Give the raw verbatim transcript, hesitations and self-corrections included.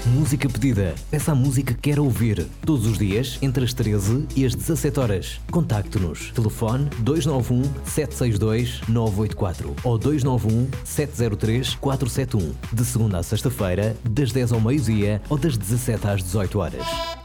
Música pedida. Peça a música que quer ouvir. Todos os dias, entre as treze e as dezassete horas. Contacte-nos. Telefone dois nove um, sete seis dois, nove oito quatro ou dois nove um, sete zero três, quatro sete um. De segunda a sexta-feira, das dez ao meio-dia ou das dezassete às dezoito horas.